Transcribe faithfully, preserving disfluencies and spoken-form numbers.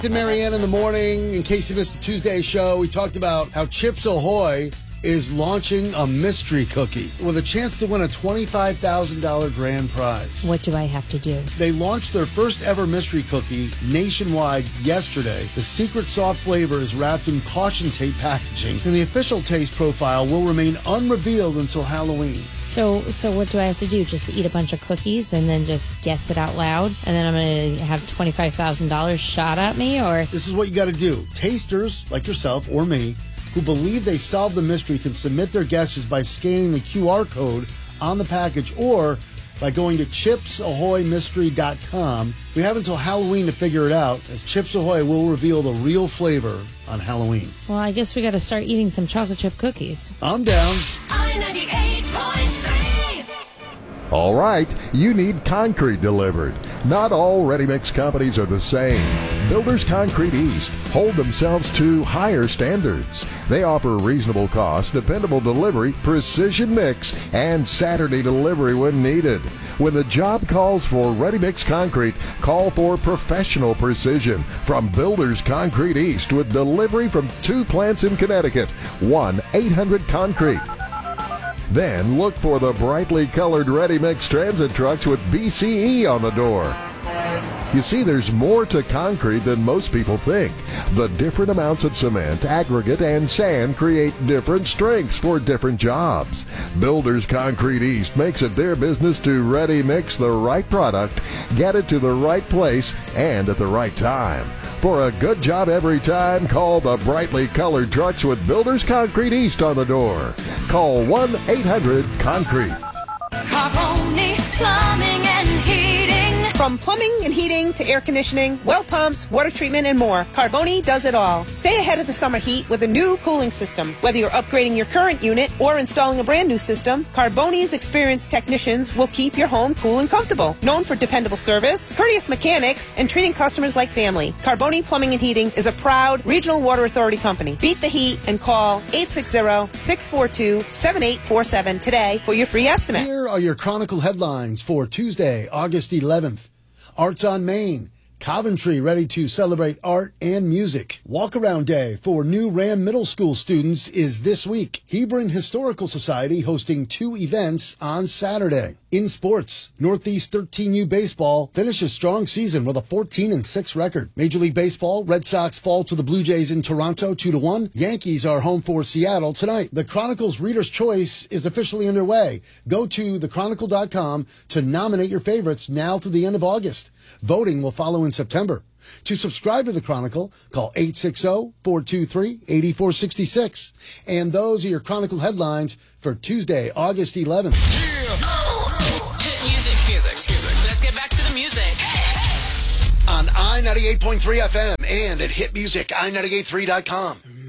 And Marianne in the morning, in case you missed the Tuesday show, we talked about how Chips Ahoy is launching a mystery cookie with a chance to win a twenty-five thousand dollars grand prize. What do I have to do? They launched their first ever mystery cookie nationwide yesterday. The secret soft flavor is wrapped in caution tape packaging, and the official taste profile will remain unrevealed until Halloween. So, so what do I have to do? Just eat a bunch of cookies and then just guess it out loud? And then I'm going to have twenty-five thousand dollars shot at me? Or This is what you got to do. Tasters, like yourself or me, who believe they solved the mystery can submit their guesses by scanning the Q R code on the package or by going to chips ahoy mystery dot com. We have until Halloween to figure it out, as Chips Ahoy will reveal the real flavor on Halloween. Well, I guess we got to start eating some chocolate chip cookies. I'm down. I ninety-eight point three. All right, you need concrete delivered. Not all ready-mix companies are the same. Builders Concrete East hold themselves to higher standards. They offer reasonable cost, dependable delivery, precision mix, and Saturday delivery when needed. When the job calls for ready-mix concrete, call for professional precision from Builders Concrete East with delivery from two plants in Connecticut. one eight hundred concrete. Then look for the brightly colored ready-mix transit trucks with B C E on the door. You see, there's more to concrete than most people think. The different amounts of cement, aggregate, and sand create different strengths for different jobs. Builders Concrete East makes it their business to ready mix the right product, get it to the right place, and at the right time. For a good job every time, call the brightly colored trucks with Builders Concrete East on the door. Call one eight hundred concrete. Carboni Plumbing and Heating. From plumbing and heating to air conditioning, well pumps, water treatment, and more, Carboni does it all. Stay ahead of the summer heat with a new cooling system. Whether you're upgrading your current unit or installing a brand new system, Carboni's experienced technicians will keep your home cool and comfortable. Known for dependable service, courteous mechanics, and treating customers like family, Carboni Plumbing and Heating is a proud regional water authority company. Beat the heat and call eight six zero, six four two, seven eight four seven today for your free estimate. Here are your Chronicle headlines for Tuesday, August eleventh. Arts on Main. Coventry ready to celebrate art and music. Walk-around day for new Ram Middle School students is this week. Hebron Historical Society hosting two events on Saturday. In sports, Northeast thirteen U baseball finishes strong season with a fourteen and six record. Major League Baseball, Red Sox fall to the Blue Jays in Toronto two to one. Yankees are home for Seattle tonight. The Chronicle's Reader's Choice is officially underway. Go to the chronicle dot com to nominate your favorites now through the end of August. Voting will follow in September. To subscribe to the Chronicle, call eight six zero, four two three, eight four six six. And those are your Chronicle headlines for Tuesday, August eleventh. Hit music, music, music. Let's get back to the music. On I ninety-eight point three F M and at hit music I ninety-eight point three dot com.